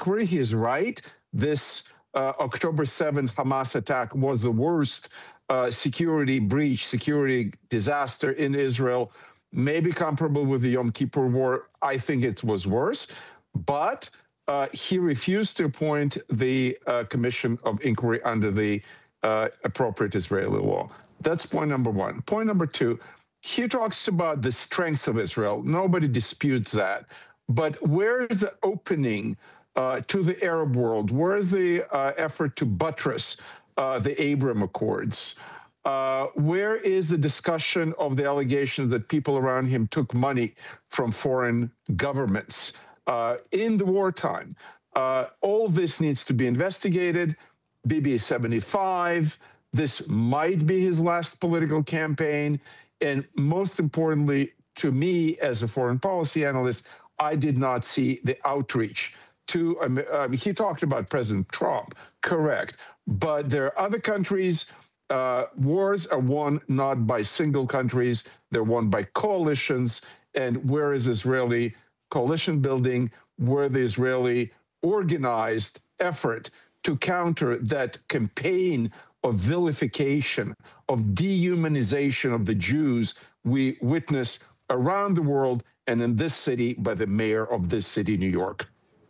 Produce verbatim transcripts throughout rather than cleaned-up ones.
inquiry. He is right. This uh, October seventh Hamas attack was the worst uh, security breach, security disaster in Israel, maybe comparable with the Yom Kippur War. I think it was worse. But uh, he refused to appoint the uh, commission of inquiry under the uh, appropriate Israeli law. That's point number one. Point number two, he talks about the strength of Israel. Nobody disputes that. But where is the opening uh, to the Arab world? Where is the uh, effort to buttress uh, the Abraham Accords? Uh, where is the discussion of the allegations that people around him took money from foreign governments uh, in the wartime? Uh, all this needs to be investigated. Bibi is seventy-five. This might be his last political campaign. And most importantly, to me, as a foreign policy analyst, I did not see the outreach to, um, um, he talked about President Trump, correct. But there are other countries. Uh, wars are won not by single countries, they're won by coalitions. And where is Israeli coalition building? Where the Israeli organized effort to counter that campaign of vilification, of dehumanization of the Jews we witness around the world and in this city by the mayor of this city, New York.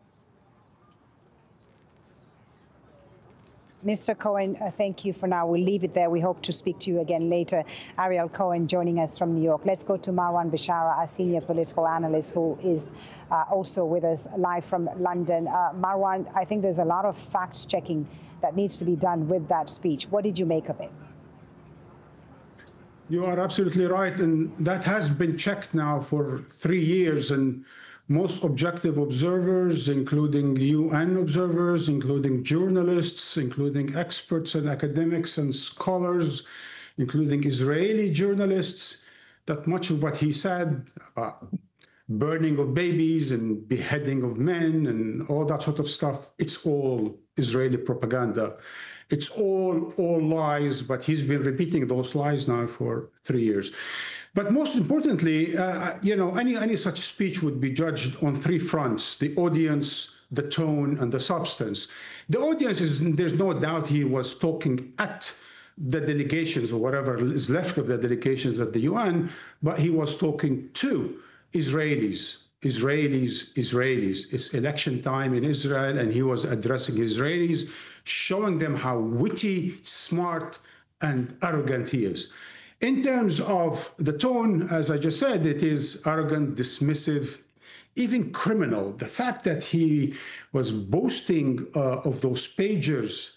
Mister Cohen, uh, thank you for now. We'll leave it there. We hope to speak to you again later. Ariel Cohen joining us from New York. Let's go to Marwan Bishara, our senior political analyst, who is uh, also with us live from London. Uh, Marwan, I think there's a lot of fact-checking that needs to be done with that speech. What did you make of it? You are absolutely right. And that has been checked now for three years. And most objective observers, including U N observers, including journalists, including experts and academics and scholars, including Israeli journalists, that much of what he said about burning of babies and beheading of men and all that sort of stuff, it's all Israeli propaganda. It's all, all lies, but he's been repeating those lies now for three years. But most importantly, uh, you know, any, any such speech would be judged on three fronts: the audience, the tone, and the substance. The audience is, there's no doubt he was talking at the delegations or whatever is left of the delegations at the U N, but he was talking to Israelis, Israelis, Israelis. It's election time in Israel, and he was addressing Israelis, showing them how witty, smart, and arrogant he is. In terms of the tone, as I just said, it is arrogant, dismissive, even criminal. The fact that he was boasting uh, of those pagers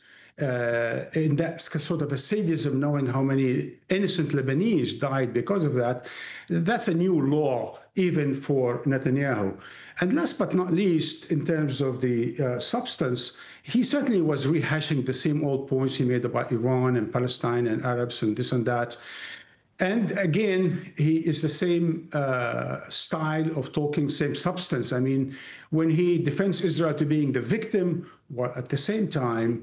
uh, in that sort of a sadism, knowing how many innocent Lebanese died because of that, that's a new law even for Netanyahu. And last but not least, in terms of the uh, substance, he certainly was rehashing the same old points he made about Iran and Palestine and Arabs and this and that. And again, he is the same uh, style of talking, same substance. I mean, when he defends Israel to being the victim, while at the same time,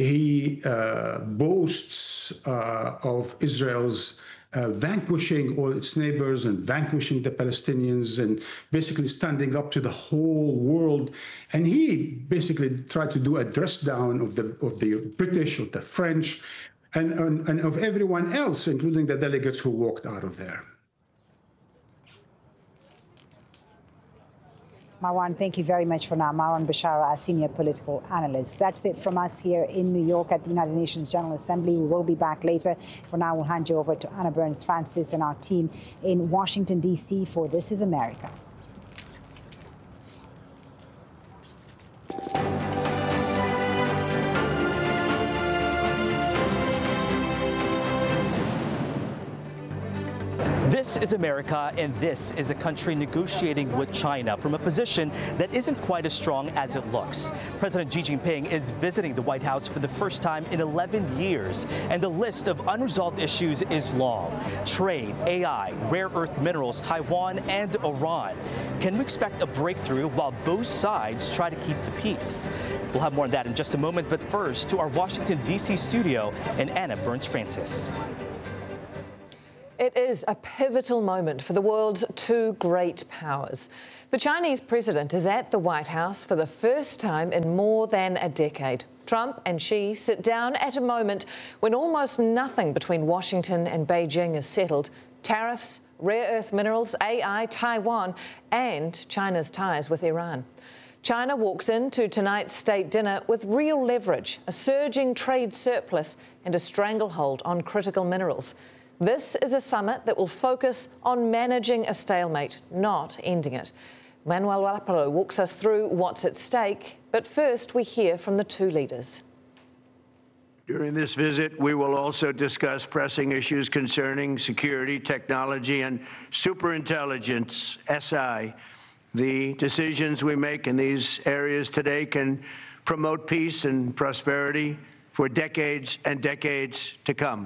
he uh, boasts uh, of Israel's Uh, vanquishing all its neighbors and vanquishing the Palestinians and basically standing up to the whole world. And he basically tried to do a dress down of the of the British, of the French, and, and, and of everyone else, including the delegates who walked out of there. Marwan, thank you very much for now. Marwan Bishara, our senior political analyst. That's it from us here in New York at the United Nations General Assembly. We will be back later. For now, we'll hand you over to Anna Burns-Francis and our team in Washington, D C for This is America. This is America, and this is a country negotiating with China from a position that isn't quite as strong as it looks. President Xi Jinping is visiting the White House for the first time in eleven years, and the list of unresolved issues is long. Trade, A I, rare earth minerals, Taiwan, and Iran. Can we expect a breakthrough while both sides try to keep the peace? We'll have more on that in just a moment, but first to our Washington, D C studio and Anna Burns-Francis. It is a pivotal moment for the world's two great powers. The Chinese president is at the White House for the first time in more than a decade. Trump and Xi sit down at a moment when almost nothing between Washington and Beijing is settled. Tariffs, rare earth minerals, A I, Taiwan, and China's ties with Iran. China walks into tonight's state dinner with real leverage, a surging trade surplus and a stranglehold on critical minerals. This is a summit that will focus on managing a stalemate, not ending it. Manuel Rapalo walks us through what's at stake, but first we hear from the two leaders. During this visit, we will also discuss pressing issues concerning security, technology, and superintelligence, S I. The decisions we make in these areas today can promote peace and prosperity for decades and decades to come.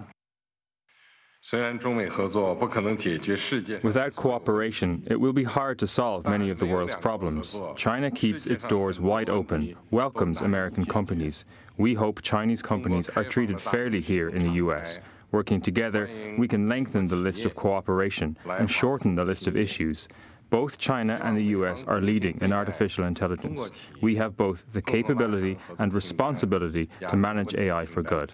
Without cooperation, it will be hard to solve many of the world's problems. China keeps its doors wide open, welcomes American companies. We hope Chinese companies are treated fairly here in the U S. Working together, we can lengthen the list of cooperation and shorten the list of issues. Both China and the U S are leading in artificial intelligence. We have both the capability and responsibility to manage A I for good.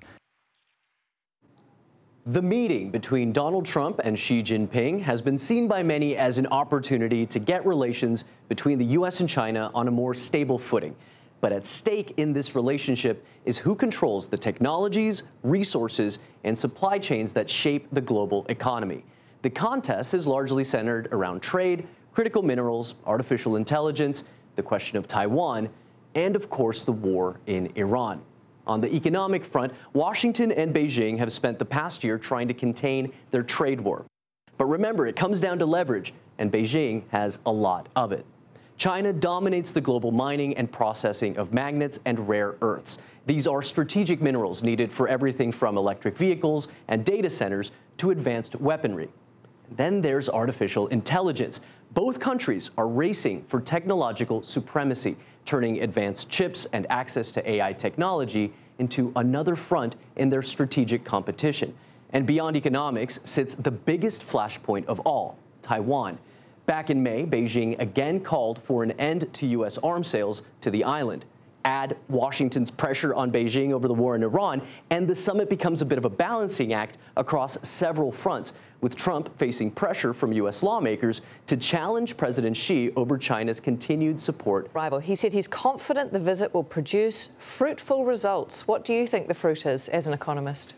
The meeting between Donald Trump and Xi Jinping has been seen by many as an opportunity to get relations between the U S and China on a more stable footing. But at stake in this relationship is who controls the technologies, resources, and supply chains that shape the global economy. The contest is largely centered around trade, critical minerals, artificial intelligence, the question of Taiwan, and of course the war in Iran. On the economic front, Washington and Beijing have spent the past year trying to contain their trade war. But remember, it comes down to leverage, and Beijing has a lot of it. China dominates the global mining and processing of magnets and rare earths. These are strategic minerals needed for everything from electric vehicles and data centers to advanced weaponry. Then there's artificial intelligence. Both countries are racing for technological supremacy, turning advanced chips and access to A I technology into another front in their strategic competition. And beyond economics sits the biggest flashpoint of all, Taiwan. Back in May, Beijing again called for an end to U S arms sales to the island. Add Washington's pressure on Beijing over the war in Iran, and the summit becomes a bit of a balancing act across several fronts, with Trump facing pressure from U S lawmakers to challenge President Xi over China's continued support. Rival, he said he's confident the visit will produce fruitful results. What do you think the fruit is as an economist?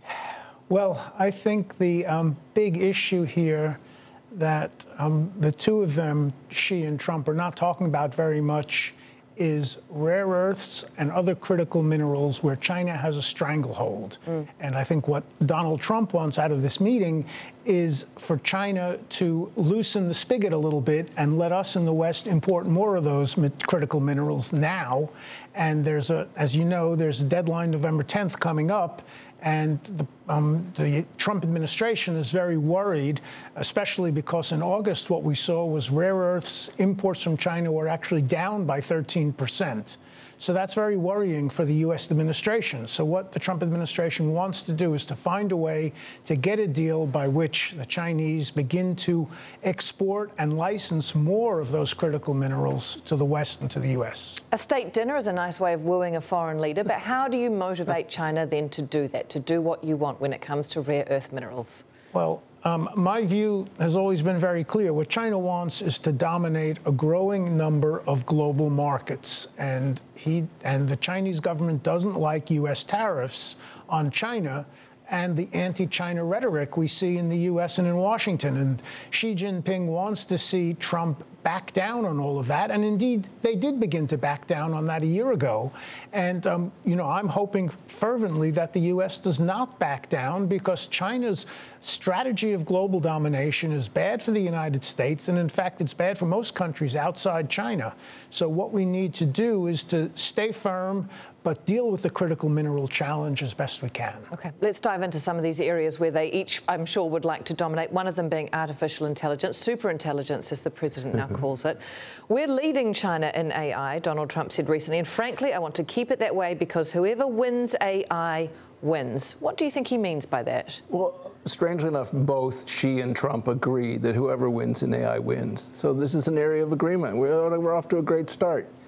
Well, I think the um, big issue here that um, the two of them, Xi and Trump, are not talking about very much is rare earths and other critical minerals where China has a stranglehold. Mm. And I think what Donald Trump wants out of this meeting is for China to loosen the spigot a little bit and let us in the West import more of those critical minerals now. And there's a, as you know, there's a deadline November tenth coming up. And the, um, the Trump administration is very worried, especially because in August what we saw was rare earths imports from China were actually down by thirteen percent. So that's very worrying for the U S administration. So what the Trump administration wants to do is to find a way to get a deal by which the Chinese begin to export and license more of those critical minerals to the West and to the U S. A state dinner is a nice way of wooing a foreign leader, but how do you motivate China then to do that, to do what you want when it comes to rare earth minerals? Well, um, my view has always been very clear. What China wants is to dominate a growing number of global markets. And he and the Chinese government doesn't like U S tariffs on China and the anti-China rhetoric we see in the U S and in Washington. And Xi Jinping wants to see Trump back down on all of that. And indeed, they did begin to back down on that a year ago. And, um, you know, I'm hoping fervently that the U S does not back down, because China's strategy of global domination is bad for the United States. And in fact, it's bad for most countries outside China. So what we need to do is to stay firm, but deal with the critical mineral challenge as best we can. OK, let's dive into some of these areas where they each, I'm sure, would like to dominate, one of them being artificial intelligence, superintelligence, as the president now calls it. We're leading China in A I, Donald Trump said recently, and frankly, I want to keep it that way because whoever wins A I wins. What do you think he means by that? Well, strangely enough, both Xi and Trump agree that whoever wins in A I wins. So this is an area of agreement. We're, we're off to a great start.